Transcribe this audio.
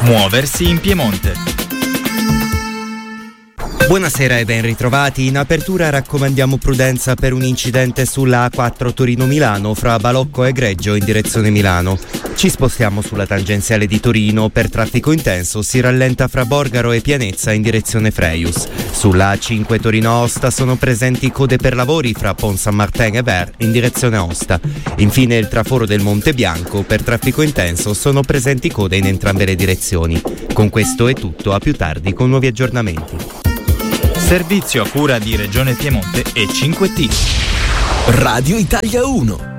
Muoversi in Piemonte. Buonasera e ben ritrovati. In apertura raccomandiamo prudenza per un incidente sulla A4 Torino-Milano fra Balocco e Greggio in direzione Milano. Ci spostiamo sulla tangenziale di Torino. Per traffico intenso si rallenta fra Borgaro e Pianezza in direzione Freius. Sulla A5 Torino-Aosta sono presenti code per lavori fra Pont Saint-Martin e Ver in direzione Aosta. Infine il traforo del Monte Bianco. Per traffico intenso sono presenti code in entrambe le direzioni. Con questo è tutto, a più tardi con nuovi aggiornamenti. Servizio a cura di Regione Piemonte e 5T. Radio Italia 1.